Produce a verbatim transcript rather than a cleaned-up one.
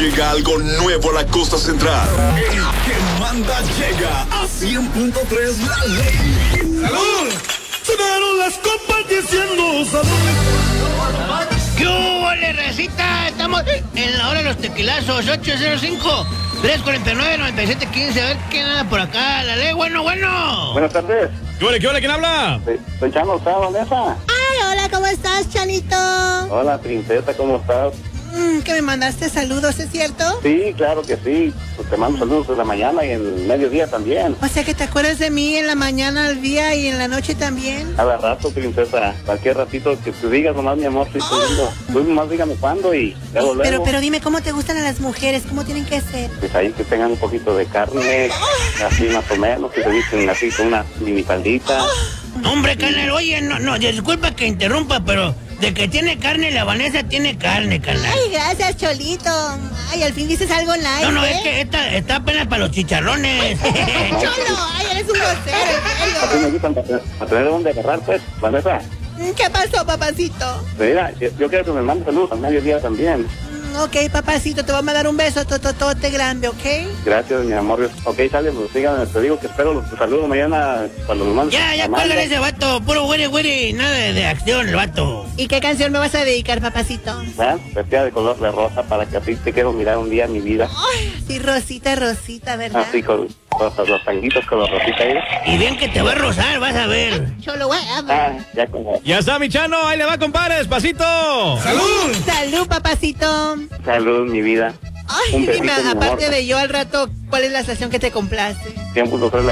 llega algo nuevo a la costa central. El que manda llega a cien punto tres La Ley. ¡Salud! Sonaron las copas diciendo salud. ¿Qué hubo, recita? Estamos en la hora de los tequilazos. Ocho cero cinco, tres cuatro nueve, nueve siete uno cinco. A ver qué nada por acá. La Ley, bueno, bueno. Buenas tardes. ¿Qué huele, qué huele? ¿Quién habla? Soy, soy Chano, ¿estás, Vanessa? Ay, hola, ¿cómo estás, Chanito? Hola, princesa, ¿cómo estás? Mm, que me mandaste saludos, ¿es cierto? Sí, claro que sí. Pues te mando saludos en la mañana y en el mediodía también. O sea que te acuerdas de mí en la mañana, al día y en la noche también. A la rato, princesa. Cualquier ratito que te digas nomás, mi amor, sí, estoy lindo. Tú nomás dígame cuándo y luego, luego. Pero, pero dime, ¿cómo te gustan a las mujeres? ¿Cómo tienen que ser? Pues ahí que tengan un poquito de carne, así más o menos, que se visten así con una minifaldita. Hombre, carnal, oye, no, no, disculpa que interrumpa, pero de que tiene carne, la Vanessa tiene carne, carnal. Ay, gracias, Cholito. Ay, al fin dices algo nice. No, no, ¿eh? es que esta está apenas para los chicharrones. Cholo, ay, eres un grosero, en Así me gustan para, para tener dónde agarrar, pues, Vanessa. serio. ¿Qué pasó, papacito? Mira, yo, yo quiero que me mandes saludos al mediodía también. Ok, papacito, te voy a mandar un beso tototote grande, ¿ok? Gracias, mi amor. Ok, sale, pues síganme. Te digo que espero los saludos mañana cuando los mandes. Ya, ya, cuelgan ese vato. Puro güere, güere. Nada de, de acción, el vato. ¿Y qué canción me vas a dedicar, papacito? ¿Ah? Vestida de color de rosa para que así te quiero mirar un día en mi vida. Ay, sí, Rosita, Rosita, ¿verdad? Así con rosas, los tanguitos con los rositas ahí. Y bien que te va a rozar, vas a ver. Cholo, güey. Ah, ya como. Ya está, mi Chano. Ahí le va, compadre. Despacito. ¡Salud! Salud, papacito. Salud, mi vida. Ay, Un dime, besito, mi aparte amor. de yo al rato, ¿cuál es la estación que te complace? cien punto tres